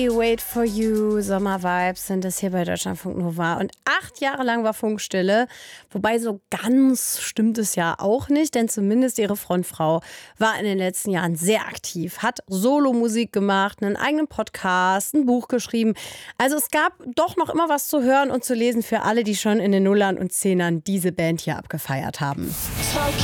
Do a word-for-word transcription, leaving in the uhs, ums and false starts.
Wait for You, Sommervibes sind es hier bei Deutschlandfunk Nova. Und acht Jahre lang war Funkstille. Wobei so ganz stimmt es ja auch nicht, denn zumindest ihre Frontfrau war in den letzten Jahren sehr aktiv, hat Solomusik gemacht, einen eigenen Podcast, ein Buch geschrieben. Also es gab doch noch immer was zu hören und zu lesen für alle, die schon in den Nullern und Zehnern diese Band hier abgefeiert haben.